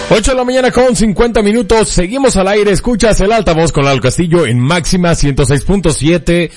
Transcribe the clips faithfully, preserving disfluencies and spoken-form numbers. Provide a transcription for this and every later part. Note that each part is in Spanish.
ocho de la mañana con cincuenta minutos, seguimos al aire, escuchas el altavoz con Lalo Castillo en Máxima ciento seis punto siete,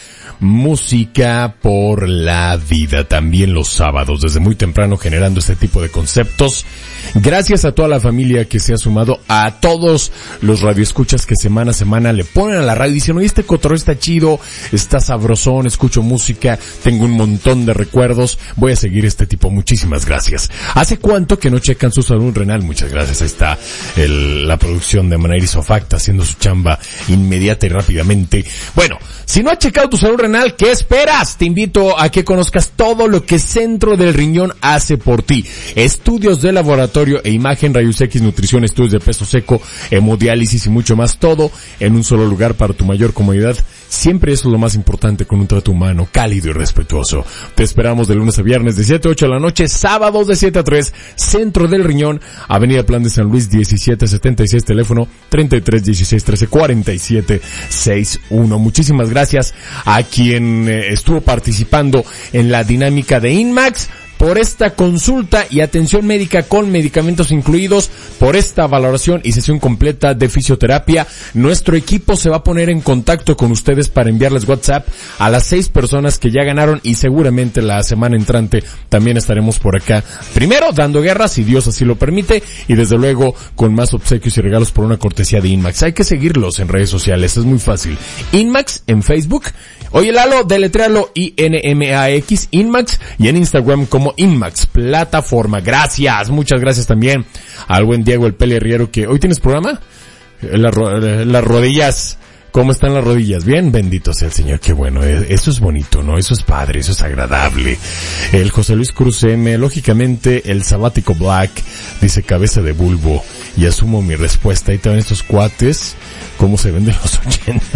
música por la vida, también los sábados, desde muy temprano generando este tipo de conceptos. Gracias a toda la familia que se ha sumado, a todos los radioescuchas que semana a semana le ponen a la radio y dicen, oye, este cotorreo está chido, está sabrosón, escucho música, tengo un montón de recuerdos, voy a seguir este tipo, muchísimas gracias. ¿Hace cuánto que no checan su salud renal? Muchas gracias, ahí está el, la producción de Manera Isofacta haciendo su chamba inmediata y rápidamente. Bueno, si no has checado tu salud renal, ¿qué esperas? Te invito a que conozcas todo lo que Centro del Riñón hace por ti. Estudios de laboratorio e imagen, rayos X, nutrición, estudios de peso seco, hemodiálisis y mucho más, todo en un solo lugar para tu mayor comodidad. Siempre eso es lo más importante, con un trato humano, cálido y respetuoso. Te esperamos de lunes a viernes de siete a ocho de la noche, sábados de siete a tres, Centro del Riñón, Avenida Plan de San Luis diecisiete setenta y seis, teléfono treinta y tres dieciséis trece cuarenta y siete sesenta y uno. Muchísimas gracias a quien eh, estuvo participando en la dinámica de INMAX, por esta consulta y atención médica con medicamentos incluidos, por esta valoración y sesión completa de fisioterapia. Nuestro equipo se va a poner en contacto con ustedes para enviarles WhatsApp a las seis personas que ya ganaron, y seguramente la semana entrante también estaremos por acá. Primero dando guerra, si Dios así lo permite, y desde luego con más obsequios y regalos por una cortesía de INMAX. Hay que seguirlos en redes sociales, es muy fácil. INMAX en Facebook. Oye, Lalo, deletréalo I N M A X, INMAX, y en Instagram como INMAX Plataforma. Gracias, muchas gracias también al buen Diego el Pele Riero, que hoy tienes programa. Las, las rodillas, ¿cómo están las rodillas? Bien, bendito sea el Señor, qué bueno, eso es bonito, ¿no? Eso es padre, eso es agradable. El José Luis Cruz M, lógicamente el Sabático Black, dice cabeza de bulbo, y asumo mi respuesta. Ahí te ven estos cuates, cómo se ven de los ochenta.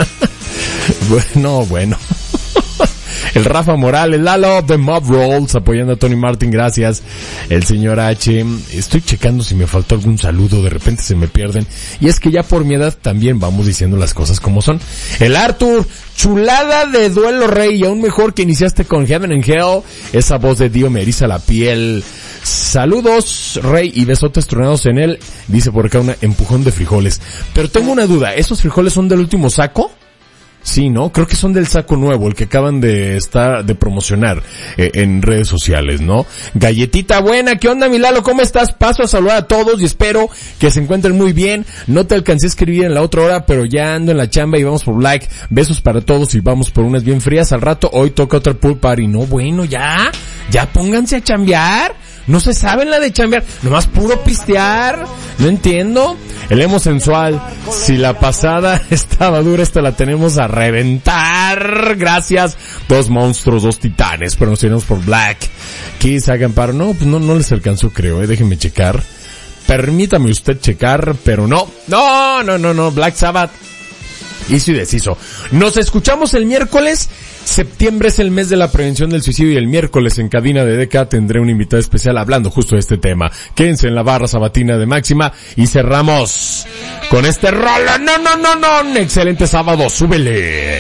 Bueno, bueno. El Rafa Morales, Lalo de Mob Rolls, apoyando a Tony Martin, gracias. El señor H, estoy checando si me faltó algún saludo, de repente se me pierden. Y es que ya por mi edad también vamos diciendo las cosas como son. El Arthur, chulada de Duelo Rey, y aún mejor que iniciaste con Heaven and Hell. Esa voz de Dio me eriza la piel. Saludos, Rey, y besotes tronados en él. Dice por acá un empujón de frijoles. Pero tengo una duda, ¿esos frijoles son del último saco? Sí, ¿no? Creo que son del saco nuevo, el que acaban de estar, de promocionar eh, en redes sociales, ¿no? Galletita buena, ¿qué onda, mi Lalo? ¿Cómo estás? Paso a saludar a todos y espero que se encuentren muy bien. No te alcancé a escribir en la otra hora, pero ya ando en la chamba y vamos por like. Besos para todos y vamos por unas bien frías. Al rato, hoy toca otra pool party. No, bueno, ya, ya pónganse a chambear. No se saben la de chambear, nomás puro pistear. No entiendo. El emo sensual, si la pasada estaba dura, esta la tenemos a reventar. Gracias. Dos monstruos, dos titanes, pero nos tenemos por Black. Kiss, hagan paro. No, pues no, no les alcanzó, creo, eh. Déjenme checar. Permítame usted checar, pero no. No, no, no, no. Black Sabbath. Hizo y deshizo. Nos escuchamos el miércoles. Septiembre es el mes de la prevención del suicidio y el miércoles en Cabina de D K tendré un invitado especial hablando justo de este tema. Quédense en la barra sabatina de Máxima y cerramos con este rolo. No, no, no, no. Excelente sábado. Súbele.